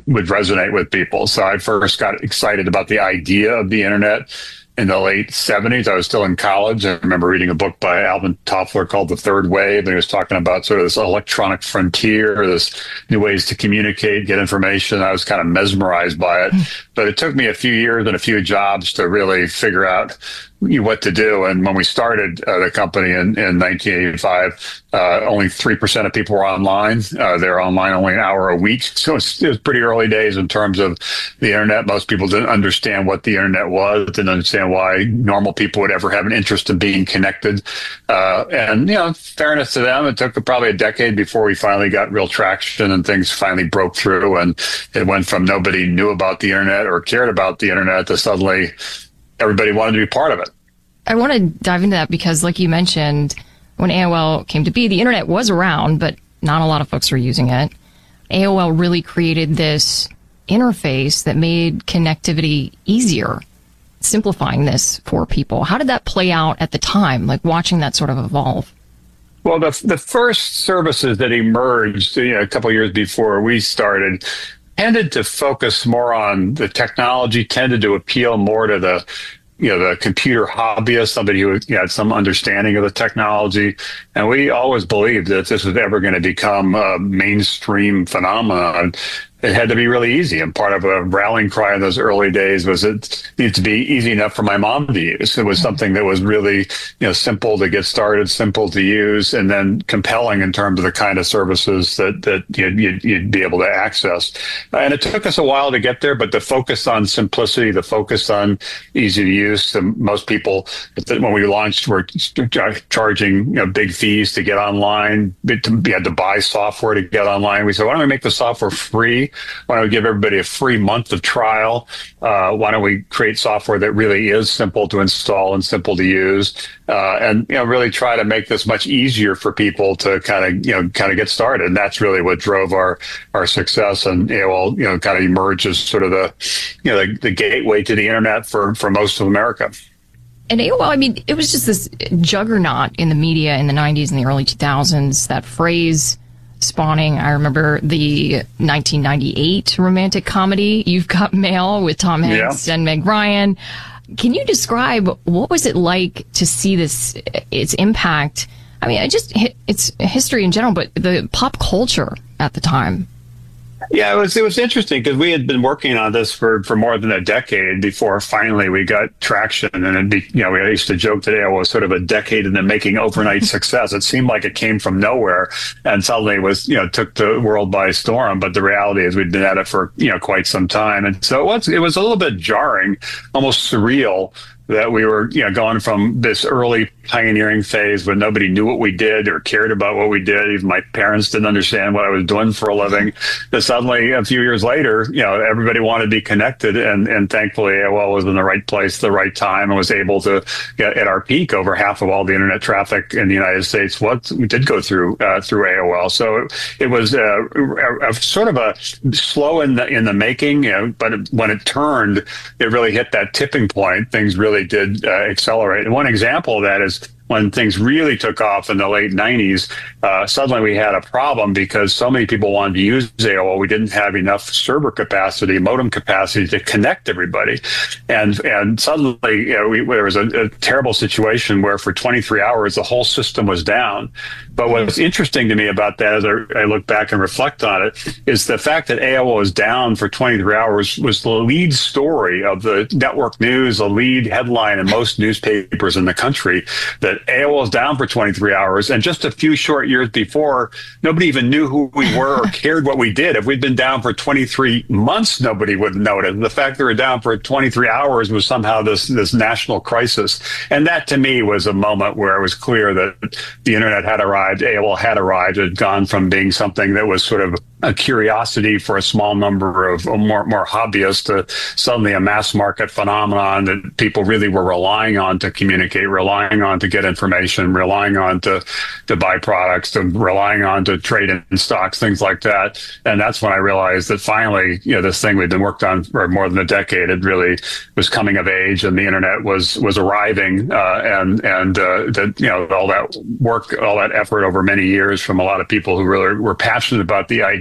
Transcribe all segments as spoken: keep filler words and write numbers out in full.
would resonate with people. So I first got excited about the idea of the internet in the late seventies. I was still in college. I remember reading a book by Alvin Toffler called The Third Wave. And he was talking about sort of this electronic frontier, this new ways to communicate, get information. I was kind of mesmerized by it. But it took me a few years and a few jobs to really figure out what to do. And when we started uh, the company in, in nineteen eighty-five, uh, only three percent of people were online. Uh, they're online only an hour a week. So it's, it was pretty early days in terms of the internet. Most people didn't understand what the internet was, didn't understand why normal people would ever have an interest in being connected. Uh, and, you know, fairness to them, it took probably a decade before we finally got real traction and things finally broke through. And it went from nobody knew about the internet or cared about the internet to suddenly everybody wanted to be part of it. I want to dive into that because, like you mentioned, when A O L came to be, the internet was around, but not a lot of folks were using it. A O L really created this interface that made connectivity easier, simplifying this for people. How did that play out at the time, like watching that sort of evolve? Well, the the first services that emerged, you know, a couple of years before we started tended to focus more on the technology, tended to appeal more to the you know, the computer hobbyist, somebody who had some understanding of the technology. And we always believed that if this was ever going to become a mainstream phenomenon, it had to be really easy. And part of a rallying cry in those early days was it needed to be easy enough for my mom to use. It was something that was really, you know, simple to get started, simple to use, and then compelling in terms of the kind of services that, that you'd, you'd, you'd be able to access. And it took us a while to get there, but the focus on simplicity, the focus on easy to use, the, most people, when we launched, were charging, you know, big fees to get online. We had to buy software to get online. We said, why don't we make the software free? Why don't we give everybody a free month of trial? Uh, why don't we create software that really is simple to install and simple to use, uh, and you know really try to make this much easier for people to kind of you know kind of get started. And that's really what drove our our success. And A O L you know kind of emerged as sort of the you know the, the gateway to the internet for for most of America. And A O L, I mean, it was just this juggernaut in the media in the nineties and the early two thousands. That phrase spawning, I remember the nineteen ninety-eight romantic comedy, You've Got Mail, with Tom Hanks yeah. and Meg Ryan. Can you describe what was it like to see this, its impact? I mean, I just, it's history in general, but the pop culture at the time. Yeah, it was it was interesting because we had been working on this for, for more than a decade before finally we got traction. And it'd be, you know, we used to joke today it was sort of a decade in the making overnight success. It seemed like it came from nowhere and suddenly it was, you know, took the world by storm. But the reality is we'd been at it for, you know, quite some time. And so it was it was a little bit jarring, almost surreal, that we were, you know, going from this early pioneering phase when nobody knew what we did or cared about what we did. Even my parents didn't understand what I was doing for a living. That suddenly, a few years later, you know, everybody wanted to be connected, and and thankfully, A O L was in the right place, at the right time, and was able to get at our peak. Over half of all the internet traffic in the United States what we did go through uh, through A O L. So it, it was uh, a, a sort of a slow in the in the making, you know, but it, when it turned, it really hit that tipping point. Things really did uh, accelerate. And one example of that is when things really took off in the late nineties, uh, suddenly we had a problem because so many people wanted to use A O L. We didn't have enough server capacity, modem capacity to connect everybody. And and suddenly, you know, we, there was a, a terrible situation where for twenty-three hours, the whole system was down. But what's interesting to me about that, as I, I look back and reflect on it, is the fact that A O L was down for twenty-three hours was the lead story of the network news, the lead headline in most newspapers in the country, that A O L was down for twenty-three hours. And just a few short years before, nobody even knew who we were or cared what we did. If we'd been down for twenty-three months, nobody would have noticed. The fact that we were down for twenty-three hours was somehow this, this national crisis. And that, to me, was a moment where it was clear that the internet had arrived. A O L had arrived. It had gone from being something that was sort of a curiosity for a small number of more more hobbyists to suddenly a mass market phenomenon that people really were relying on to communicate, relying on to get information, relying on to to buy products, to relying on to trade in stocks, things like that. And that's when I realized that finally, you know, this thing we'd been worked on for more than a decade, it really was coming of age, and the internet was was arriving, uh, and and uh, that you know all that work, all that effort over many years from a lot of people who really were passionate about the idea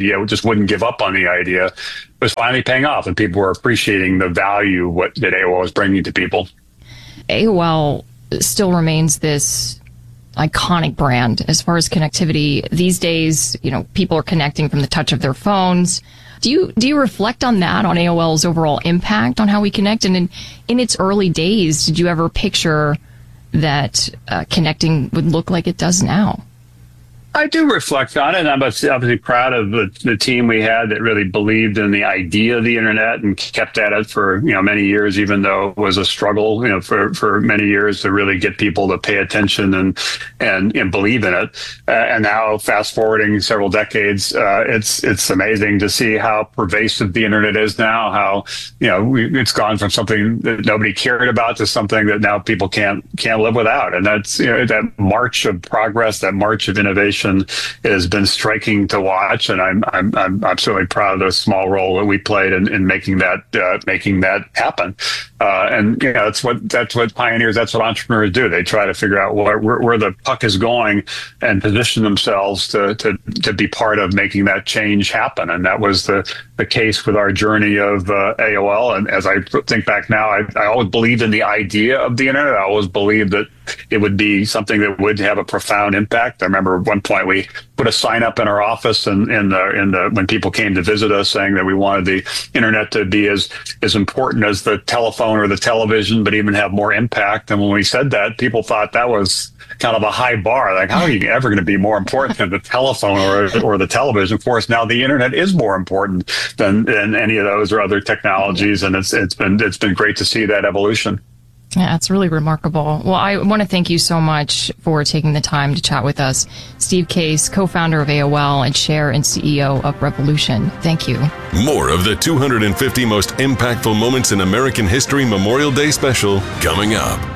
idea, just wouldn't give up on the idea, was finally paying off, and people were appreciating the value what that A O L was bringing to people. A O L still remains this iconic brand as far as connectivity. These days, you know, people are connecting from the touch of their phones. Do you do you reflect on that, on A O L's overall impact on how we connect? And in, in its early days, did you ever picture that uh, connecting would look like it does now? I do reflect on it, and I'm obviously proud of the, the team we had that really believed in the idea of the internet and kept at it for, you know, many years, even though it was a struggle, you know, for, for many years to really get people to pay attention and and, and believe in it. Uh, and now, fast forwarding several decades, uh, it's it's amazing to see how pervasive the internet is now. How, you know, we, it's gone from something that nobody cared about to something that now people can't can't live without. And that's, you know, that march of progress, that march of innovation. It has been striking to watch, and I'm I'm I'm, I'm certainly proud of the small role that we played in, in making that uh, making that happen. Uh, and you know, that's what that's what pioneers, that's what entrepreneurs do. They try to figure out where, where, where the puck is going and position themselves to to to be part of making that change happen. And that was the the case with our journey of uh, A O L. And as I think back now, I, I always believed in the idea of the internet. I always believed that it would be something that would have a profound impact. I remember at one point we put a sign up in our office and in the in the when people came to visit us, saying that we wanted the internet to be as as important as the telephone or the television, but even have more impact. And when we said that, people thought that was kind of a high bar. Like, how are you ever going to be more important than the telephone or or the television? Of course, now the internet is more important than, than any of those or other technologies, and it's it's been it's been great to see that evolution. Yeah, it's really remarkable. Well, I want to thank you so much for taking the time to chat with us. Steve Case, co-founder of A O L and chair and C E O of Revolution. Thank you. More of the two hundred fifty most impactful moments in American history Memorial Day special coming up.